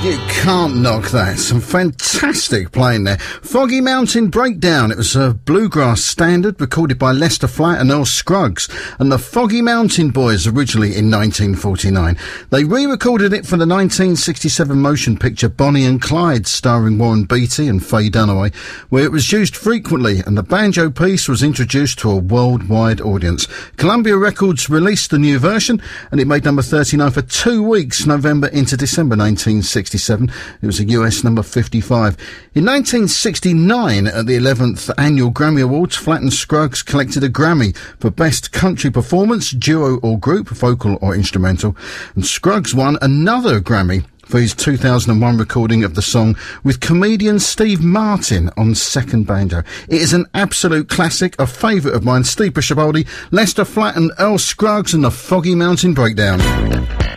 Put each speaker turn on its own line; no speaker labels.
You can't knock that. Some fantastic playing there. Foggy Mountain Breakdown. It was a bluegrass standard recorded by Lester Flatt and Earl Scruggs and the Foggy Mountain Boys originally in 1949. They re-recorded it for the 1967 motion picture Bonnie and Clyde, starring Warren Beatty and Faye Dunaway, where it was used frequently and the banjo piece was introduced to a worldwide audience. Columbia Records released the new version and it made number 39 for 2 weeks, November into December 1967. It was a US number 55. In 1969, at the 11th Annual Grammy Awards, Flatt and Scruggs collected a Grammy for Best Country Performance, Duo or Group, Vocal or Instrumental, and Scruggs won another Grammy for his 2001 recording of the song with comedian Steve Martin on second banjo. It is an absolute classic, a favourite of mine. Steve Buscibaldi, Lester Flatt and Earl Scruggs and the Foggy Mountain Breakdown.